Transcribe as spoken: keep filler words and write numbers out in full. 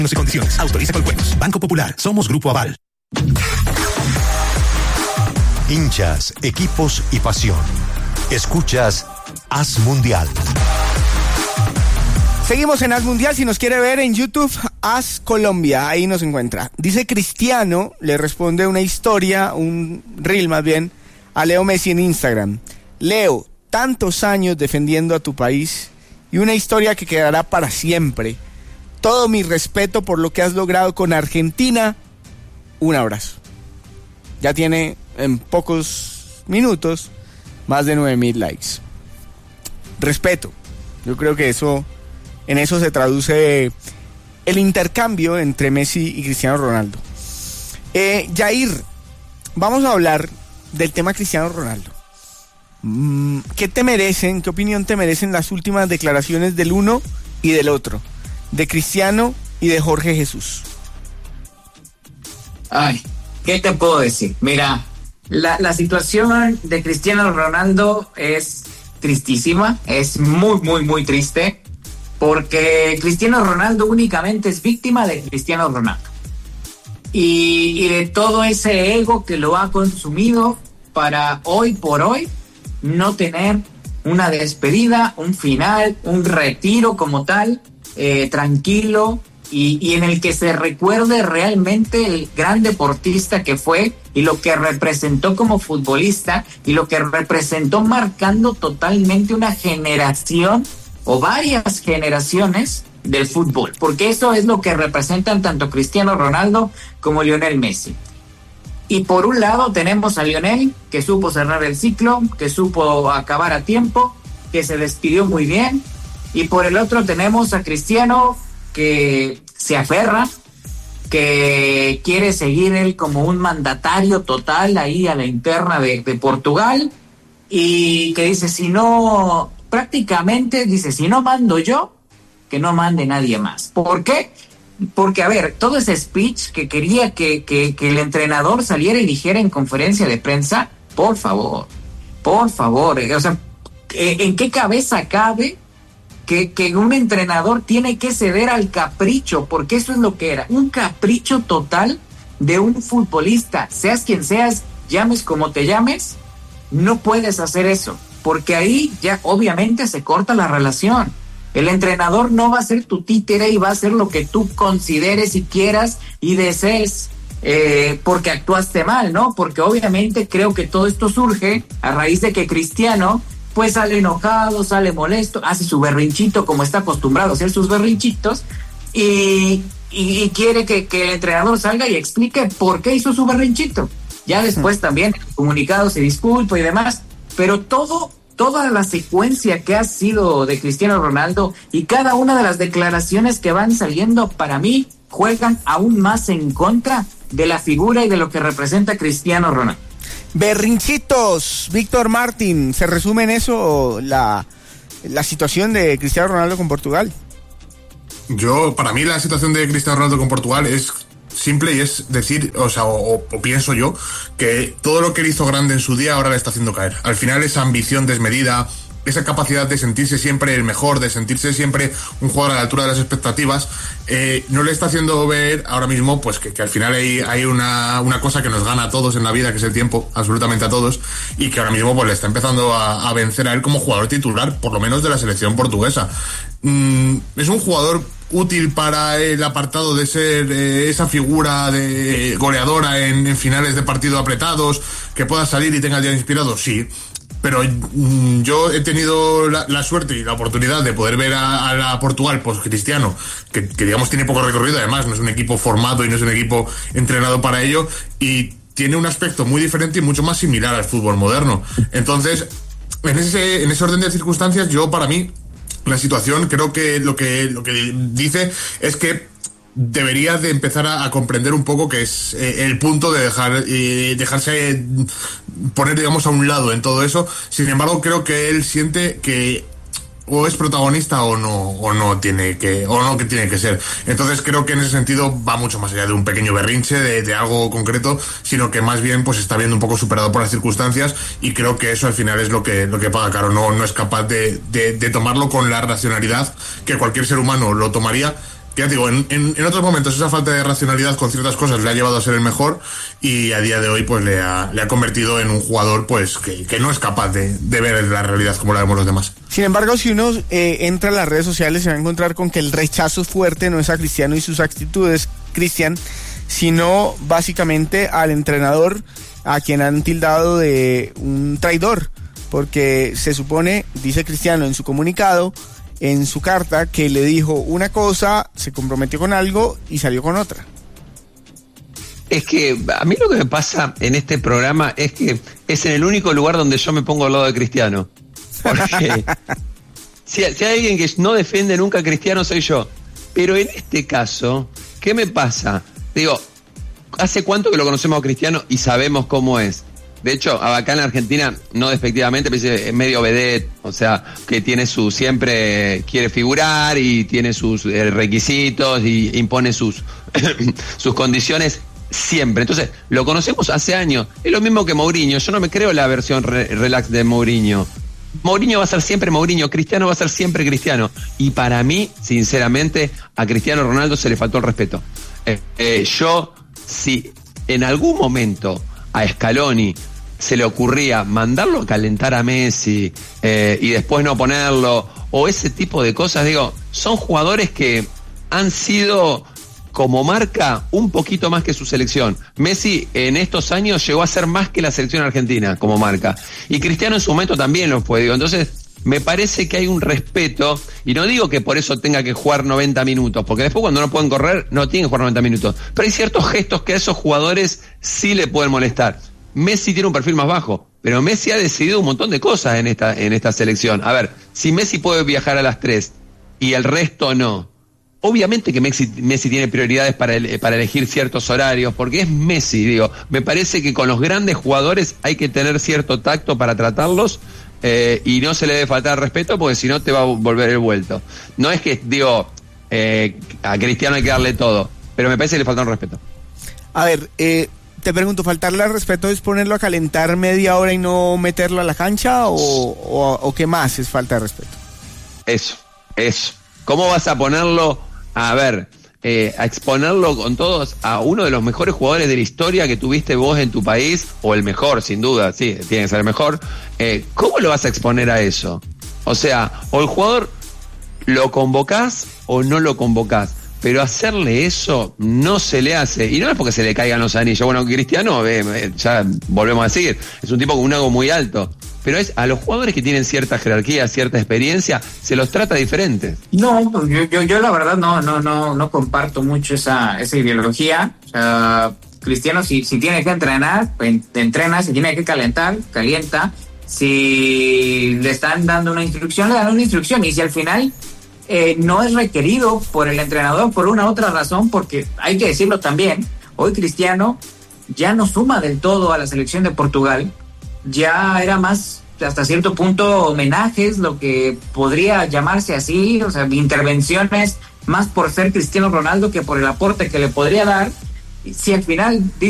y condiciones. Autoriza con juegos. Banco Popular. Somos Grupo Aval. Hinchas, equipos y pasión. Escuchas Haz Mundial. Seguimos en Haz Mundial. Si nos quiere ver en YouTube, Haz Colombia. Ahí nos encuentra. Dice Cristiano, le responde una historia, un reel más bien, a Leo Messi en Instagram. Leo, tantos años defendiendo a tu país y una historia que quedará para siempre. Todo mi respeto por lo que has logrado con Argentina. Un abrazo. Ya tiene en pocos minutos más de nueve mil likes. Respeto. Yo creo que eso, en eso se traduce el intercambio entre Messi y Cristiano Ronaldo. Eh, Jair, vamos a hablar del tema Cristiano Ronaldo. ¿Qué te merecen, qué opinión te merecen las últimas declaraciones del uno y del otro? De Cristiano y de Jorge Jesús. Ay, ¿qué te puedo decir? Mira, la, la situación de Cristiano Ronaldo es tristísima, es muy, muy, muy triste, porque Cristiano Ronaldo únicamente es víctima de Cristiano Ronaldo. Y, y de todo ese ego que lo ha consumido para hoy por hoy no tener una despedida, un final, un retiro como tal, Eh, tranquilo y, y en el que se recuerde realmente el gran deportista que fue y lo que representó como futbolista y lo que representó marcando totalmente una generación o varias generaciones del fútbol, porque eso es lo que representan tanto Cristiano Ronaldo como Lionel Messi. Y por un lado tenemos a Lionel, que supo cerrar el ciclo, que supo acabar a tiempo, que se despidió muy bien. Y por el otro tenemos a Cristiano, que se aferra, que quiere seguir él como un mandatario total ahí a la interna de, de Portugal, y que dice, si no, prácticamente dice, si no mando yo, que no mande nadie más. ¿Por qué? Porque, a ver, todo ese speech que quería que, que, que el entrenador saliera y dijera en conferencia de prensa, por favor, por favor, o sea, ¿en qué cabeza cabe Que, que un entrenador tiene que ceder al capricho? Porque eso es lo que era, un capricho total de un futbolista, seas quien seas, llames como te llames, no puedes hacer eso, porque ahí ya obviamente se corta la relación. El entrenador no va a ser tu títere y va a hacer lo que tú consideres y quieras y desees, eh, porque actuaste mal, ¿no? Porque obviamente creo que todo esto surge a raíz de que Cristiano pues sale enojado, sale molesto, hace su berrinchito como está acostumbrado a hacer sus berrinchitos y, y, y quiere que, que el entrenador salga y explique por qué hizo su berrinchito. Ya después también el comunicado se disculpa y demás, pero todo, toda la secuencia que ha sido de Cristiano Ronaldo y cada una de las declaraciones que van saliendo, para mí juegan aún más en contra de la figura y de lo que representa Cristiano Ronaldo. Berrinchitos, Víctor Martín, ¿se resume en eso la, la situación de Cristiano Ronaldo con Portugal? Yo, para mí la situación de Cristiano Ronaldo con Portugal es simple y es decir, o sea, o, o pienso yo, que todo lo que él hizo grande en su día ahora le está haciendo caer. Al final esa ambición desmedida, esa capacidad de sentirse siempre el mejor, de sentirse siempre un jugador a la altura de las expectativas, eh, no le está haciendo ver ahora mismo pues que, que al final hay, hay una, una cosa que nos gana a todos en la vida, que es el tiempo, absolutamente a todos, y que ahora mismo pues le está empezando a, a vencer a él como jugador titular, por lo menos de la selección portuguesa. Mm, es un jugador útil para el apartado de ser eh, esa figura de goleadora en, en finales de partido apretados, que pueda salir y tenga el día inspirado, sí. Pero mmm, yo he tenido la, la suerte y la oportunidad de poder ver a, a la Portugal post-Cristiano, que, que digamos tiene poco recorrido, además no es un equipo formado y no es un equipo entrenado para ello, y tiene un aspecto muy diferente y mucho más similar al fútbol moderno. Entonces, en ese, en ese orden de circunstancias, yo para mí, la situación creo que lo que, lo que dice es que debería de empezar a, a comprender un poco que es eh, el punto de dejar eh, dejarse eh, poner, digamos, a un lado en todo eso. Sin embargo, creo que él siente que o es protagonista o no o no tiene que o no que tiene que ser. Entonces creo que en ese sentido va mucho más allá de un pequeño berrinche de, de algo concreto, sino que más bien pues está viendo un poco superado por las circunstancias, y creo que eso al final es lo que lo que paga caro. No no es capaz de, de, de tomarlo con la racionalidad que cualquier ser humano lo tomaría. ya te digo, en, en, en otros momentos esa falta de racionalidad con ciertas cosas le ha llevado a ser el mejor y a día de hoy pues le ha, le ha convertido en un jugador pues que, que no es capaz de, de ver la realidad como la vemos los demás. Sin embargo, si uno eh, entra a las redes sociales se va a encontrar con que el rechazo fuerte no es a Cristiano y sus actitudes, Cristian, sino básicamente al entrenador, a quien han tildado de un traidor, porque se supone, dice Cristiano en su comunicado, en su carta, que le dijo una cosa, se comprometió con algo y salió con otra. Es que a mí lo que me pasa en este programa es que es en el único lugar donde yo me pongo al lado de Cristiano. Porque si, si hay alguien que no defiende nunca a Cristiano soy yo. Pero en este caso, ¿qué me pasa? Digo, ¿hace cuánto que lo conocemos a Cristiano y sabemos cómo es? De hecho, acá en la Argentina, no despectivamente, pero es medio vedette, o sea, que tiene su, siempre quiere figurar y tiene sus eh, requisitos y impone sus, sus condiciones siempre. Entonces, lo conocemos hace años. Es lo mismo que Mourinho. Yo no me creo la versión re, relax de Mourinho. Mourinho va a ser siempre Mourinho, Cristiano va a ser siempre Cristiano. Y para mí, sinceramente, a Cristiano Ronaldo se le faltó el respeto. Eh, eh, yo, si en algún momento a Scaloni se le ocurría mandarlo a calentar a Messi eh, y después no ponerlo, o ese tipo de cosas, digo, son jugadores que han sido como marca un poquito más que su selección. Messi en estos años llegó a ser más que la selección argentina como marca, y Cristiano en su momento también lo fue, digo, entonces me parece que hay un respeto, y no digo que por eso tenga que jugar noventa minutos, porque después cuando no pueden correr no tienen que jugar noventa minutos, pero hay ciertos gestos que a esos jugadores sí le pueden molestar. Messi tiene un perfil más bajo, pero Messi ha decidido un montón de cosas en esta, en esta selección. A ver, si Messi puede viajar a las tres y el resto no, obviamente que Messi, Messi tiene prioridades para, el, para elegir ciertos horarios, porque es Messi, digo, me parece que con los grandes jugadores hay que tener cierto tacto para tratarlos, eh, y no se le debe faltar respeto, porque si no te va a volver el vuelto. No es que, digo, eh, a Cristiano hay que darle todo, pero me parece que le falta un respeto. A ver, eh... te pregunto, ¿faltarle al respeto es ponerlo a calentar media hora y no meterlo a la cancha o, o, o qué más es falta de respeto? Eso, eso. ¿Cómo vas a ponerlo, a ver, eh, a exponerlo con todos a uno de los mejores jugadores de la historia que tuviste vos en tu país, o el mejor, sin duda, sí, tiene que ser el mejor? Eh, ¿Cómo lo vas a exponer a eso? O sea, o el jugador lo convocás o no lo convocás. Pero hacerle eso no se le hace, y no es porque se le caigan los anillos. Bueno, Cristiano, eh, ya volvemos a decir, es un tipo con un ego muy alto, pero es a los jugadores que tienen cierta jerarquía, cierta experiencia, se los trata diferentes. No, yo, yo, yo la verdad no, no, no, no comparto mucho esa, esa ideología. O sea, Cristiano, si, si tiene que entrenar, pues entrena, si tiene que calentar, calienta. Si le están dando una instrucción, le dan una instrucción, y si al final Eh, no es requerido por el entrenador por una otra razón, porque hay que decirlo también, hoy Cristiano ya no suma del todo a la selección de Portugal, ya era más hasta cierto punto homenajes, lo que podría llamarse así, o sea, intervenciones más por ser Cristiano Ronaldo que por el aporte que le podría dar. Si al final